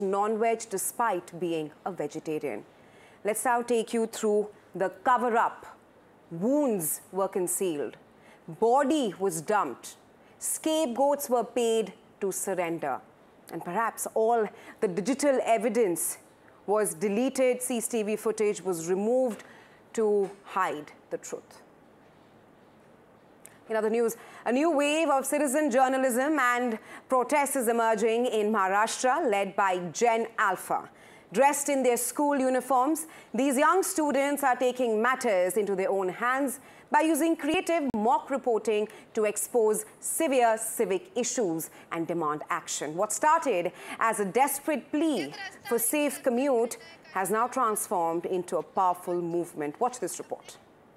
non-veg despite being a vegetarian. Let's now take you through the cover-up. Wounds were concealed. Body was dumped. Scapegoats were paid to surrender. And perhaps all the digital evidence was deleted. CCTV footage was removed to hide the truth. In other news, a new wave of citizen journalism and protests is emerging in Maharashtra, led by Gen Alpha. Dressed in their school uniforms, these young students are taking matters into their own hands by using creative mock reporting to expose severe civic issues and demand action. What started as a desperate plea for safe commute has now transformed into a powerful movement. Watch this report.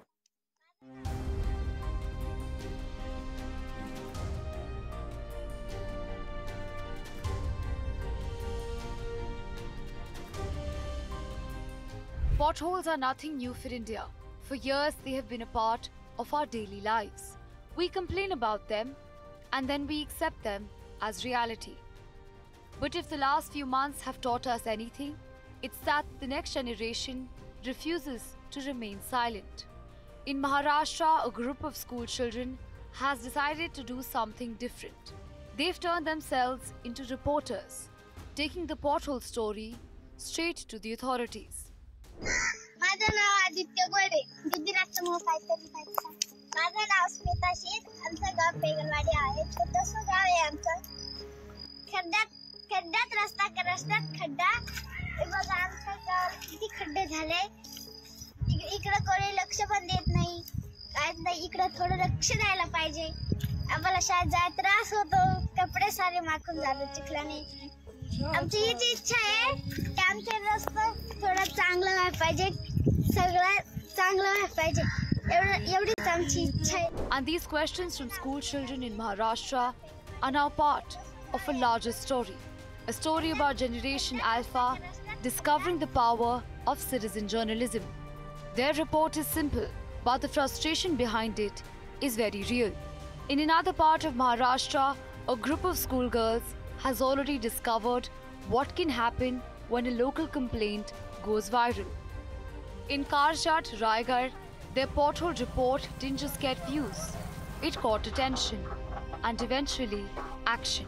Potholes are nothing new for India. For years, they have been a part of our daily lives. We complain about them and then we accept them as reality. But if the last few months have taught us anything, it's that the next generation refuses to remain silent. In Maharashtra, a group of school children has decided to do something different. They've turned themselves into reporters, taking the pothole story straight to the authorities. माझं नाव आदित्य गोडे दिदीराष्ट्र मग 535 माझं नाव स्मिता शेठ आमचं गाव पेगलवाडी आहे छोटंसं गाव आहे आमचं खड्ड्यात रस्त्यात खड्डा हे बघा आमच्या गावात किती खड्डे झाले इकडे कोणी लक्ष पण देत नाही काय नाही इकडे थोडं लक्ष द्यायला पाहिजे आम्हाला शाळेत जायला त्रास होतो कपडे सारे माखून जातात चिखलाने आमची हीच इच्छा आहे की आमचे रस्ते थोडं चांगलं व्हायला पाहिजे सगळं चांगलं व्हायला पाहिजे एवढीच आमची इच्छा आहे. And these questions from school children in Maharashtra are now part of a larger story. A story about Generation Alpha discovering the power of citizen journalism. Their report is simple, but the frustration behind it is very real. In another part of Maharashtra, a group of schoolgirls has already discovered what can happen when a local complaint goes viral. In Karjat, Raigad, their pothole report didn't just get views. It caught attention and eventually action.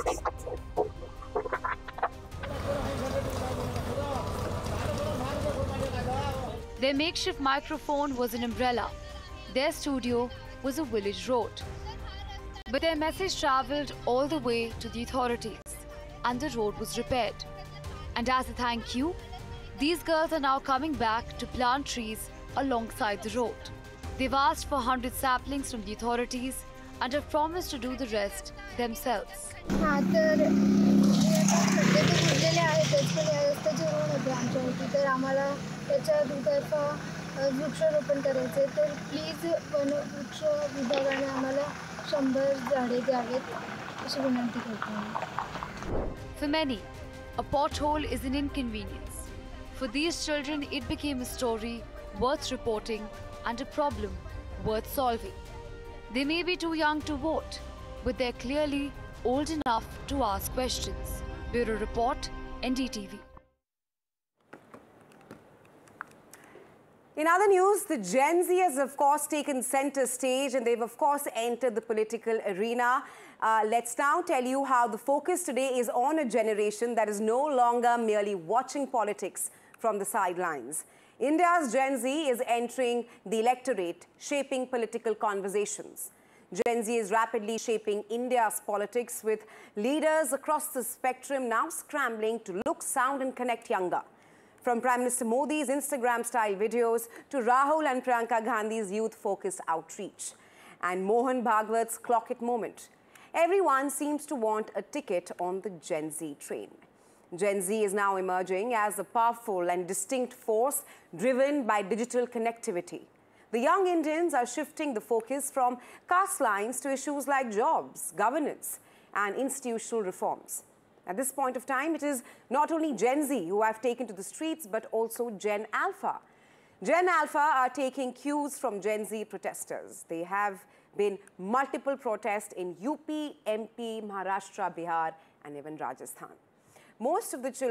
Their makeshift microphone was an umbrella. Their studio was a village road. But their message travelled all the way to the authorities and the road was repaired. And as a thank you, these girls are now coming back to plant trees alongside the road. They've asked for 100 saplings from the authorities and have promised to do the rest themselves. वृक्षारोपण करायचे तर please वृक्ष विभागाने आम्हाला 100 झाडे द्यावेत अशी विनंती करतो. For many, a pothole is an inconvenience. For these children, it became a story worth reporting and a problem worth solving. They may be too young to vote, but they're clearly old enough to ask questions. Bureau Report, NDTV. In other news, the Gen Z has, of course, taken center stage and they've, of course, entered the political arena. Let's now tell you how the focus today is on a generation that is no longer merely watching politics from the sidelines. India's Gen Z is entering the electorate, shaping political conversations. Gen Z is rapidly shaping India's politics with leaders across the spectrum now scrambling to look, sound and connect younger. From Prime Minister Modi's Instagram-style videos to Rahul and Priyanka Gandhi's youth-focused outreach and Mohan Bhagwat's clock it moment. Everyone seems to want a ticket on the Gen Z train. Gen Z is now emerging as a powerful and distinct force driven by digital connectivity. The young Indians are shifting the focus from caste lines to issues like jobs, governance and institutional reforms. At this point of time, it is not only Gen Z who have taken to the streets, but also Gen Alpha. Gen Alpha are taking cues from Gen Z protesters. There have been multiple protests in UP, MP, Maharashtra, Bihar, and even Rajasthan. most of the children